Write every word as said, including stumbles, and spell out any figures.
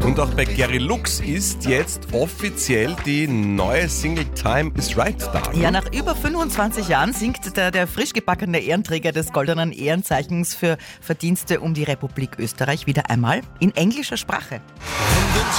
Und auch bei Gary Lux ist jetzt offiziell die neue Single Time is Right da. Ja, nach über fünfundzwanzig Jahren singt der, der frisch gebackene Ehrenträger des Goldenen Ehrenzeichens für Verdienste um die Republik Österreich wieder einmal in englischer Sprache.